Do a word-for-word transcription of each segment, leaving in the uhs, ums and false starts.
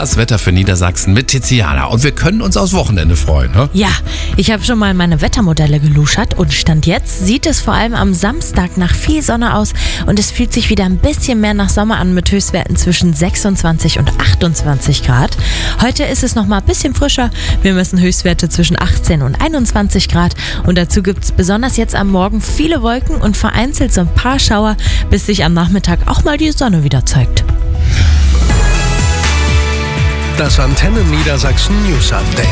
Das Wetter für Niedersachsen mit Tiziana. Und wir können uns aufs Wochenende freuen, ne? Ja, ich habe schon mal meine Wettermodelle geluschert und Stand jetzt sieht es vor allem am Samstag nach viel Sonne aus und es fühlt sich wieder ein bisschen mehr nach Sommer an mit Höchstwerten zwischen sechsundzwanzig und achtundzwanzig Grad. Heute ist es noch mal ein bisschen frischer. Wir messen Höchstwerte zwischen achtzehn und einundzwanzig Grad und dazu gibt es besonders jetzt am Morgen viele Wolken und vereinzelt so ein paar Schauer, bis sich am Nachmittag auch mal die Sonne wieder zeigt. Das Antenne Niedersachsen News Update.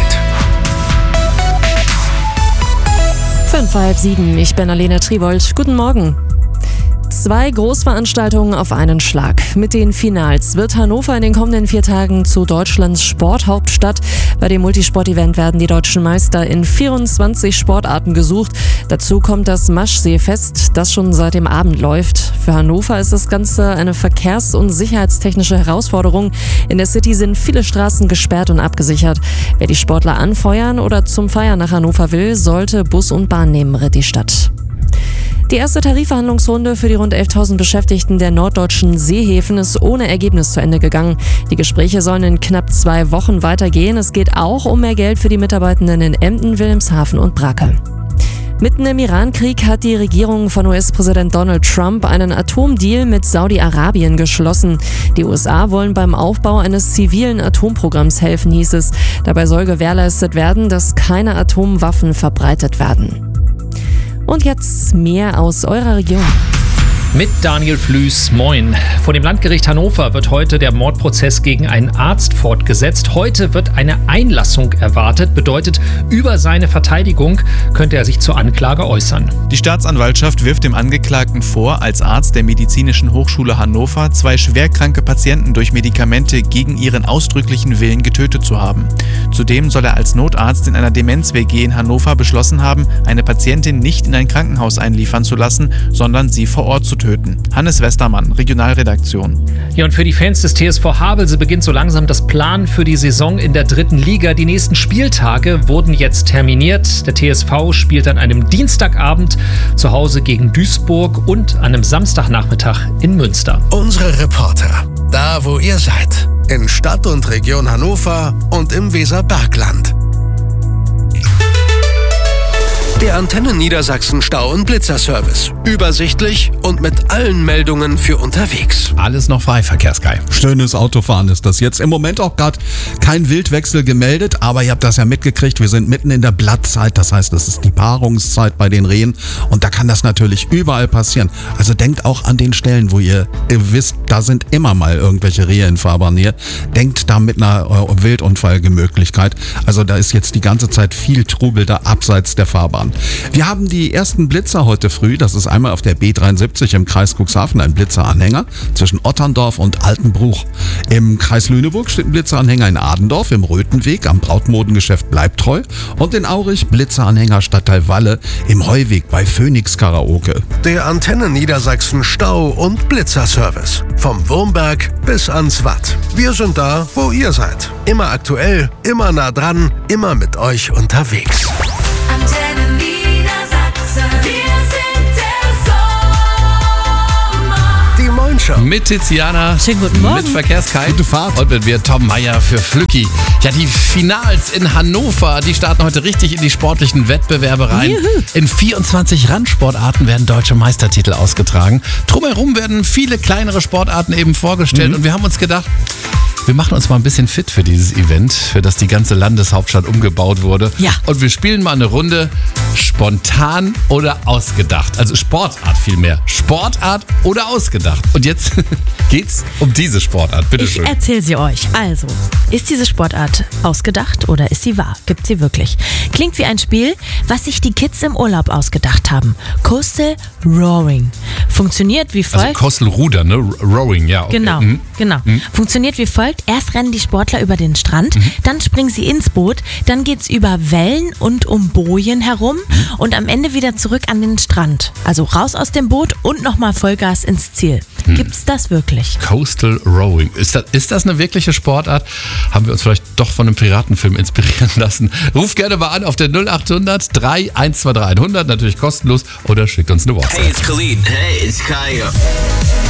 Fünf vor halb sieben, ich bin Alena Tribold. Guten Morgen. Zwei Großveranstaltungen auf einen Schlag. Mit den Finals wird Hannover in den kommenden vier Tagen zu Deutschlands Sporthauptstadt. Bei dem Multisport-Event werden die deutschen Meister in vierundzwanzig Sportarten gesucht. Dazu kommt das Maschseefest, das schon seit dem Abend läuft. Für Hannover ist das Ganze eine verkehrs- und sicherheitstechnische Herausforderung. In der City sind viele Straßen gesperrt und abgesichert. Wer die Sportler anfeuern oder zum Feiern nach Hannover will, sollte Bus und Bahn nehmen, rät die Stadt. Die erste Tarifverhandlungsrunde für die rund elftausend Beschäftigten der norddeutschen Seehäfen ist ohne Ergebnis zu Ende gegangen. Die Gespräche sollen in knapp zwei Wochen weitergehen. Es geht auch um mehr Geld für die Mitarbeitenden in Emden, Wilhelmshaven und Bracke. Mitten im Irankrieg hat die Regierung von U S-Präsident Donald Trump einen Atomdeal mit Saudi-Arabien geschlossen. Die U S A wollen beim Aufbau eines zivilen Atomprogramms helfen, hieß es. Dabei soll gewährleistet werden, dass keine Atomwaffen verbreitet werden. Und jetzt mehr aus eurer Region. Mit Daniel Flüß, moin. Vor dem Landgericht Hannover wird heute der Mordprozess gegen einen Arzt fortgesetzt. Heute wird eine Einlassung erwartet. Bedeutet, über seine Verteidigung könnte er sich zur Anklage äußern. Die Staatsanwaltschaft wirft dem Angeklagten vor, als Arzt der Medizinischen Hochschule Hannover zwei schwerkranke Patienten durch Medikamente gegen ihren ausdrücklichen Willen getötet zu haben. Zudem soll er als Notarzt in einer Demenz-W G in Hannover beschlossen haben, eine Patientin nicht in ein Krankenhaus einliefern zu lassen, sondern sie vor Ort zu töten. Hannes Westermann, Regionalredaktion. Ja, und für die Fans des T S V Havelse beginnt so langsam das Planen für die Saison in der dritten Liga. Die nächsten Spieltage wurden jetzt terminiert. Der T S V spielt an einem Dienstagabend zu Hause gegen Duisburg und an einem Samstagnachmittag in Münster. Unsere Reporter, da wo ihr seid, in Stadt und Region Hannover und im Weserbergland. Der Antenne Niedersachsen Stau- und Blitzerservice. Übersichtlich und mit allen Meldungen für unterwegs. Alles noch frei, Verkehrsguy. Schönes Autofahren ist das jetzt. Im Moment auch gerade kein Wildwechsel gemeldet, aber ihr habt das ja mitgekriegt, wir sind mitten in der Blattzeit, das heißt, das ist die Paarungszeit bei den Rehen und da kann das natürlich überall passieren. Also denkt auch an den Stellen, wo ihr, ihr wisst, da sind immer mal irgendwelche Rehe in Fahrbahnnähe. Denkt da mit einer äh, Wildunfallmöglichkeit. Also da ist jetzt die ganze Zeit viel Trubel da abseits der Fahrbahn. Wir haben die ersten Blitzer heute früh. Das ist einmal auf der B dreiundsiebzig im Kreis Cuxhaven ein Blitzeranhänger zwischen Otterndorf und Altenbruch. Im Kreis Lüneburg steht ein Blitzeranhänger in Adendorf im Röthenweg am Brautmodengeschäft Bleibtreu und in Aurich Blitzeranhänger Stadtteil Walle im Heuweg bei Phoenix Karaoke. Der Antenne Niedersachsen Stau- und Blitzerservice. Vom Wurmberg bis ans Watt. Wir sind da, wo ihr seid. Immer aktuell, immer nah dran, immer mit euch unterwegs. Antenne Niedersachsen, wir sind der Sommer. Die Moin Show. Mit Tiziana, Schönen guten Morgen. mit Verkehrsguy. Gute Fahrt. Und mit mir Tom Meyer für Flücki. Ja, die Finals in Hannover, die starten heute richtig in die sportlichen Wettbewerbe rein. Juhu. In vierundzwanzig Randsportarten werden deutsche Meistertitel ausgetragen. Drumherum werden viele kleinere Sportarten eben vorgestellt. Mhm. Und wir haben uns gedacht, wir machen uns mal ein bisschen fit für dieses Event, für das die ganze Landeshauptstadt umgebaut wurde. Ja. Und wir spielen mal eine Runde spontan oder ausgedacht. Also Sportart vielmehr. Sportart oder ausgedacht. Und jetzt geht's um diese Sportart. Bitte Ich schön. erzähle sie euch. Also, ist diese Sportart ausgedacht oder ist sie wahr? Gibt sie wirklich? Klingt wie ein Spiel, was sich die Kids im Urlaub ausgedacht haben. Coastal Rowing. Funktioniert wie folgt. Also Kostelruder, ne? Rowing, ja. Okay. Genau, Mhm. genau. Funktioniert wie folgt. Erst rennen die Sportler über den Strand, Mhm. dann springen sie ins Boot, dann geht's über Wellen und um Bojen herum Mhm. und am Ende wieder zurück an den Strand. Also raus aus dem Boot und nochmal Vollgas ins Ziel. Mhm. Gibt's das wirklich? Coastal Rowing. Ist das, ist das eine wirkliche Sportart? Haben wir uns vielleicht doch von einem Piratenfilm inspirieren lassen? Ruft gerne mal an auf der null acht hundert drei eins zwei drei hundert, natürlich kostenlos, oder schickt uns eine WhatsApp. Hey, it's Khalid. Hey, it's Kaya.